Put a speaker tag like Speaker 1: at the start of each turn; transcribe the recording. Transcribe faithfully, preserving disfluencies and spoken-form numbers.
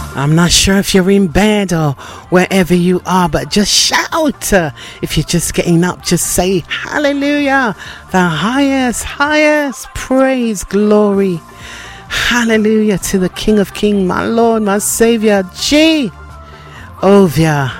Speaker 1: I'm not sure if you're in bed or wherever you are, but just shout. Uh, if you're just getting up, just say hallelujah. The highest, highest praise, glory. Hallelujah to the King of Kings, my Lord, my Savior, Jehovah.